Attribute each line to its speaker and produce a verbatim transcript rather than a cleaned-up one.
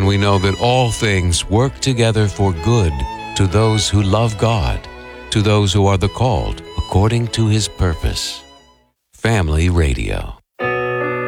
Speaker 1: we know that all things work together for good to those who love God, to those who are the called according to His purpose. Family Radio.